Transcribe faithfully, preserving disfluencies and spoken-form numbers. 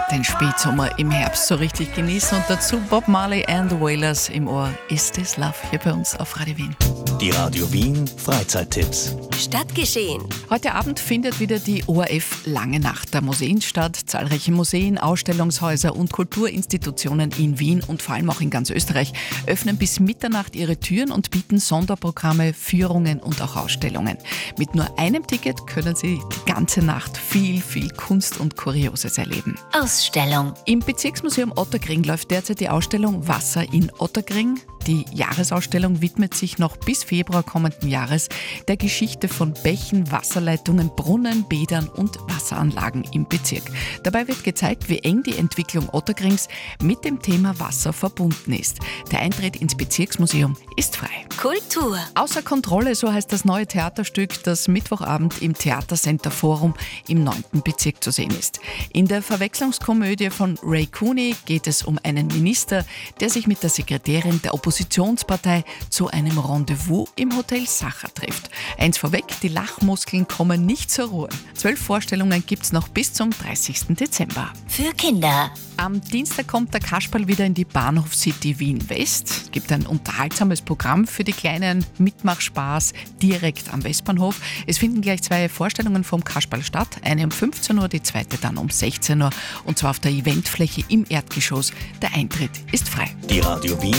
den Spätsommer im Herbst so richtig genießen und dazu Bob Marley and the Wailers im Ohr. Is This Love hier bei uns auf Radio Wien. Die Radio Wien Freizeittipps. Stadtgeschehen. Heute Abend findet wieder die O R F Lange Nacht der Museen statt. Zahlreiche Museen, Ausstellungshäuser und Kulturinstitutionen in Wien und vor allem auch in ganz Österreich öffnen bis Mitternacht ihre Türen und bieten Sonderprogramme, Führungen und auch Ausstellungen. Mit nur einem Ticket können Sie die ganze Nacht viel, viel Kunst und Kurioses erleben. Ausstellung. Im Bezirksmuseum Otterkring läuft derzeit die Ausstellung Wasser in Otterkring. Die Jahresausstellung widmet sich noch bis Februar kommenden Jahres der Geschichte von Bächen, Wasserleitungen, Brunnen, Bädern und Wasseranlagen im Bezirk. Dabei wird gezeigt, wie eng die Entwicklung Otterkrings mit dem Thema Wasser verbunden ist. Der Eintritt ins Bezirksmuseum ist frei. Kultur. Außer Kontrolle, so heißt das neue Theaterstück, das Mittwochabend im Theatercenter Forum im neunten Bezirk zu sehen ist. In der Verwechslungskomödie von Ray Cooney geht es um einen Minister, der sich mit der Sekretärin der Oppositionspartei zu einem Rendezvous im Hotel Sacher trifft. Eins vorweg, die Lachmuskeln kommen nicht zur Ruhe. Zwölf Vorstellungen gibt's noch bis zum dreißigsten Dezember. Für Kinder. Am Dienstag kommt der Kasperl wieder in die Bahnhof City Wien West. Es gibt ein unterhaltsames Programm für die Kleinen, Mitmachspaß direkt am Westbahnhof. Es finden gleich zwei Vorstellungen vom Kasperl statt, eine um fünfzehn Uhr, die zweite dann um sechzehn Uhr und zwar auf der Eventfläche im Erdgeschoss. Der Eintritt ist frei. Die Radio Wien